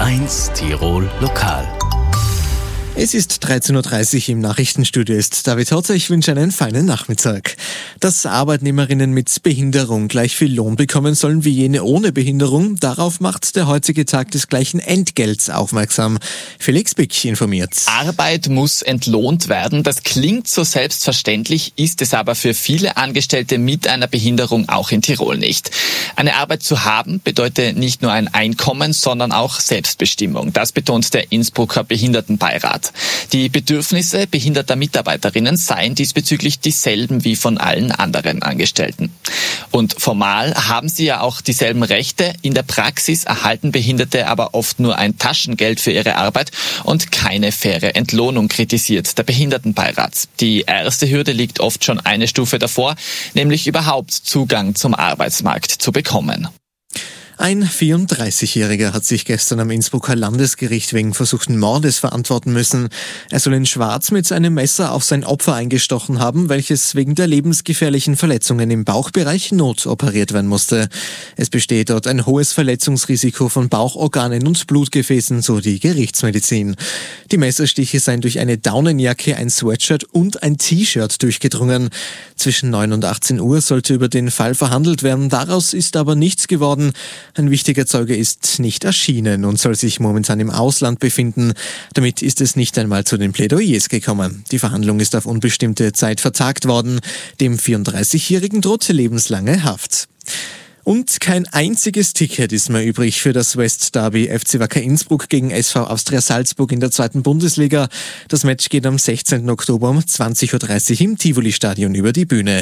U1 Tirol Lokal. Es ist 13.30 Uhr, im Nachrichtenstudio ist David Hotzer. Ich wünsche einen feinen Nachmittag. Dass Arbeitnehmerinnen mit Behinderung gleich viel Lohn bekommen sollen wie jene ohne Behinderung, darauf macht der heutige Tag des gleichen Entgelts aufmerksam. Felix Bick informiert. Arbeit muss entlohnt werden. Das klingt so selbstverständlich, ist es aber für viele Angestellte mit einer Behinderung auch in Tirol nicht. Eine Arbeit zu haben bedeutet nicht nur ein Einkommen, sondern auch Selbstbestimmung. Das betont der Innsbrucker Behindertenbeirat. Die Bedürfnisse behinderter Mitarbeiterinnen seien diesbezüglich dieselben wie von allen anderen Angestellten. Und formal haben sie ja auch dieselben Rechte. In der Praxis erhalten Behinderte aber oft nur ein Taschengeld für ihre Arbeit und keine faire Entlohnung, kritisiert der Behindertenbeirat. Die erste Hürde liegt oft schon eine Stufe davor, nämlich überhaupt Zugang zum Arbeitsmarkt zu bekommen. Ein 34-Jähriger hat sich gestern am Innsbrucker Landesgericht wegen versuchten Mordes verantworten müssen. Er soll in Schwarz mit einem Messer auf sein Opfer eingestochen haben, welches wegen der lebensgefährlichen Verletzungen im Bauchbereich notoperiert werden musste. Es besteht dort ein hohes Verletzungsrisiko von Bauchorganen und Blutgefäßen, so die Gerichtsmedizin. Die Messerstiche seien durch eine Daunenjacke, ein Sweatshirt und ein T-Shirt durchgedrungen. Zwischen 9 und 18 Uhr sollte über den Fall verhandelt werden. Daraus ist aber nichts geworden. Ein wichtiger Zeuge ist nicht erschienen und soll sich momentan im Ausland befinden. Damit ist es nicht einmal zu den Plädoyers gekommen. Die Verhandlung ist auf unbestimmte Zeit vertagt worden. Dem 34-Jährigen droht lebenslange Haft. Und kein einziges Ticket ist mehr übrig für das West Derby FC Wacker Innsbruck gegen SV Austria Salzburg in der 2. Bundesliga. Das Match geht am 16. Oktober um 20.30 Uhr im Tivoli-Stadion über die Bühne.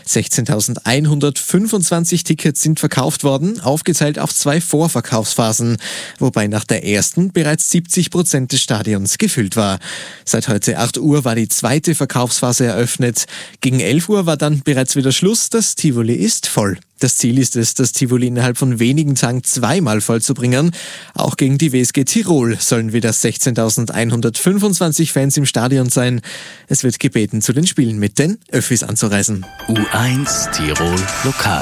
16.125 Tickets sind verkauft worden, aufgeteilt auf 2 Vorverkaufsphasen, wobei nach der ersten bereits 70% des Stadions gefüllt war. Seit heute 8 Uhr war die zweite Verkaufsphase eröffnet. Gegen 11 Uhr war dann bereits wieder Schluss, das Tivoli ist voll. Das Ziel ist es, das Tivoli innerhalb von wenigen Tagen 2-mal vollzubringen. Auch gegen die WSG Tirol sollen wieder 16.125 Fans im Stadion sein. Es wird gebeten, zu den Spielen mit den Öffis anzureisen. U1 Tirol Lokal.